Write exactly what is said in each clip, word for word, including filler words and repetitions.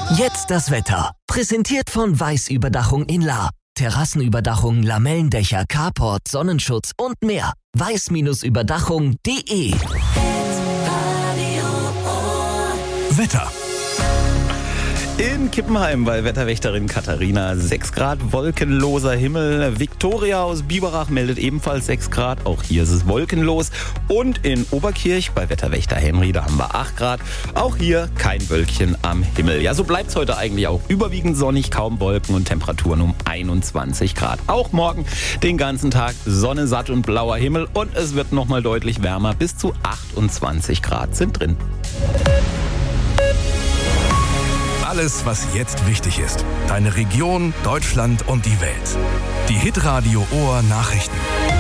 Jetzt das Wetter. Präsentiert von Weiß-Überdachung in Lahr. Terrassenüberdachung, Lamellendächer, Carport, Sonnenschutz und mehr. weiß Überdachung punkt de. Wetter. In Kippenheim bei Wetterwächterin Katharina sechs Grad, wolkenloser Himmel. Viktoria aus Biberach meldet ebenfalls sechs Grad, auch hier ist es wolkenlos. Und in Oberkirch bei Wetterwächter Henry, da haben wir acht Grad. Auch hier kein Wölkchen am Himmel. Ja, so bleibt es heute eigentlich auch. Überwiegend sonnig, kaum Wolken und Temperaturen um einundzwanzig Grad. Auch morgen den ganzen Tag Sonne, satt und blauer Himmel. Und es wird nochmal deutlich wärmer, bis zu achtundzwanzig Grad sind drin. Alles, was jetzt wichtig ist. Deine Region, Deutschland und die Welt. Die Hitradio Ohr Nachrichten.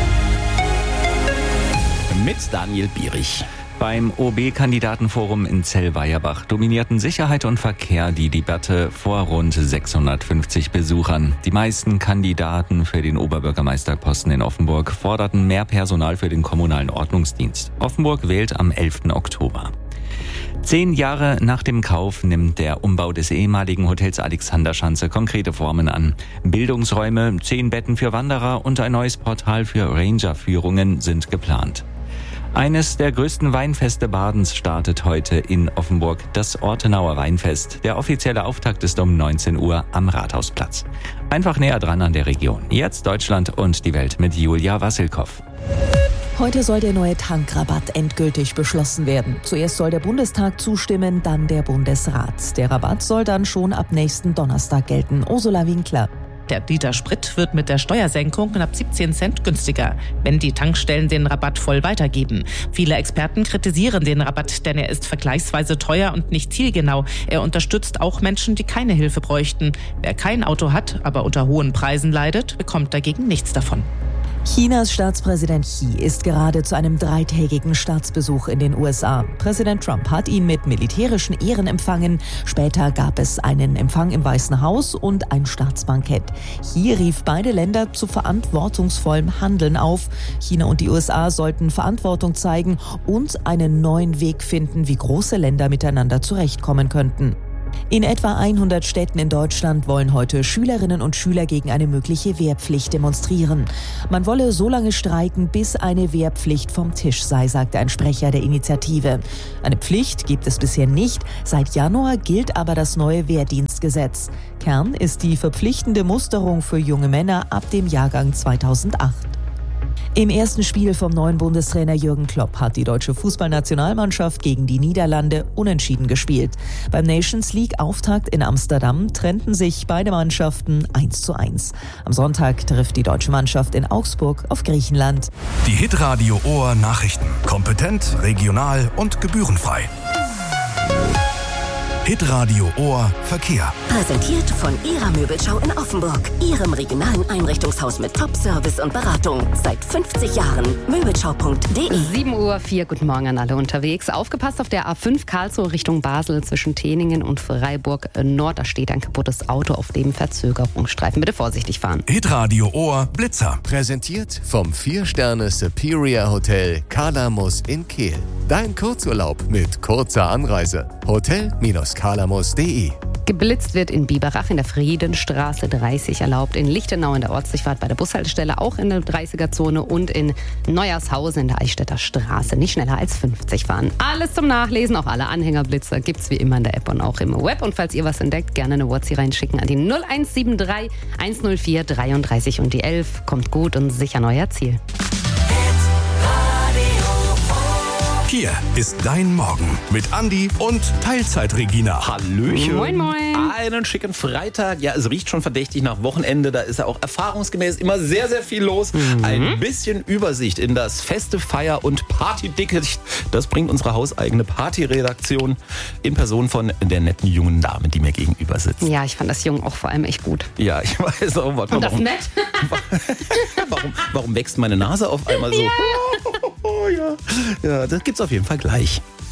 Mit Daniel Bierich. Beim O B-Kandidatenforum in Zellweierbach dominierten Sicherheit und Verkehr die Debatte vor rund sechshundertfünfzig Besuchern. Die meisten Kandidaten für den Oberbürgermeisterposten in Offenburg forderten mehr Personal für den kommunalen Ordnungsdienst. Offenburg wählt am elften Oktober. Zehn Jahre nach dem Kauf nimmt der Umbau des ehemaligen Hotels Alexanderschanze konkrete Formen an. Bildungsräume, zehn Betten für Wanderer und ein neues Portal für Rangerführungen sind geplant. Eines der größten Weinfeste Badens startet heute in Offenburg, das Ortenauer Weinfest. Der offizielle Auftakt ist um neunzehn Uhr am Rathausplatz. Einfach näher dran an der Region. Jetzt Deutschland und die Welt mit Julia Wassilkow. Heute soll der neue Tankrabatt endgültig beschlossen werden. Zuerst soll der Bundestag zustimmen, dann der Bundesrat. Der Rabatt soll dann schon ab nächsten Donnerstag gelten. Ursula Winkler. Der Liter Sprit wird mit der Steuersenkung knapp siebzehn Cent günstiger, wenn die Tankstellen den Rabatt voll weitergeben. Viele Experten kritisieren den Rabatt, denn er ist vergleichsweise teuer und nicht zielgenau. Er unterstützt auch Menschen, die keine Hilfe bräuchten. Wer kein Auto hat, aber unter hohen Preisen leidet, bekommt dagegen nichts davon. Chinas Staatspräsident Xi ist gerade zu einem dreitägigen Staatsbesuch in den U S A. Präsident Trump hat ihn mit militärischen Ehren empfangen. Später gab es einen Empfang im Weißen Haus und ein Staatsbankett. Xi rief beide Länder zu verantwortungsvollem Handeln auf. China und die U S A sollten Verantwortung zeigen und einen neuen Weg finden, wie große Länder miteinander zurechtkommen könnten. In etwa hundert Städten in Deutschland wollen heute Schülerinnen und Schüler gegen eine mögliche Wehrpflicht demonstrieren. Man wolle so lange streiken, bis eine Wehrpflicht vom Tisch sei, sagte ein Sprecher der Initiative. Eine Pflicht gibt es bisher nicht. Seit Januar gilt aber das neue Wehrdienstgesetz. Kern ist die verpflichtende Musterung für junge Männer ab dem Jahrgang zweitausendacht. Im ersten Spiel vom neuen Bundestrainer Jürgen Klopp hat die deutsche Fußballnationalmannschaft gegen die Niederlande unentschieden gespielt. Beim Nations League-Auftakt in Amsterdam trennten sich beide Mannschaften eins zu eins. Am Sonntag trifft die deutsche Mannschaft in Augsburg auf Griechenland. Die Hitradio Ohr Nachrichten. Kompetent, regional und gebührenfrei. Hitradio Ohr Verkehr. Präsentiert von Ihrer Möbelschau in Offenburg. Ihrem regionalen Einrichtungshaus mit Top-Service und Beratung. Seit fünfzig Jahren. Möbelschau punkt de. sieben Uhr vier, guten Morgen an alle unterwegs. Aufgepasst auf der A fünf Karlsruhe Richtung Basel zwischen Teningen und Freiburg Nord. Da steht ein kaputtes Auto auf dem Verzögerungsstreifen. Bitte vorsichtig fahren. Hitradio Ohr Blitzer. Präsentiert vom vier Sterne Superior Hotel Kalamus in Kehl. Dein Kurzurlaub mit kurzer Anreise. Hotel Kalamus punkt de. Geblitzt wird in Biberach in der Friedenstraße dreißig erlaubt, in Lichtenau in der Ortsdurchfahrt bei der Bushaltestelle, auch in der dreißiger-Zone und in Neuershausen in der Eichstätter Straße. Nicht schneller als fünfzig fahren. Alles zum Nachlesen, auch alle Anhängerblitzer gibt's wie immer in der App und auch im Web. Und falls ihr was entdeckt, gerne eine WhatsApp reinschicken an die null eins sieben drei eins null vier dreiunddreißig und die elf. Kommt gut und sicher neuer Ziel. Hier ist dein Morgen mit Andi und Teilzeit-Regina. Hallöchen. Moin, moin. Einen schicken Freitag. Ja, es riecht schon verdächtig nach Wochenende. Da ist ja auch erfahrungsgemäß immer sehr, sehr viel los. Mhm. Ein bisschen Übersicht in das feste Feier- und Partydickicht. Das bringt unsere hauseigene Partyredaktion in Person von der netten jungen Dame, die mir gegenüber sitzt. Ja, ich fand das Jung auch vor allem echt gut. Ja, ich weiß auch. Warte mal, und das warum, nett. warum, warum wächst meine Nase auf einmal so? Ja. Oh, ja. Ja, das gibt's auf jeden Fall gleich.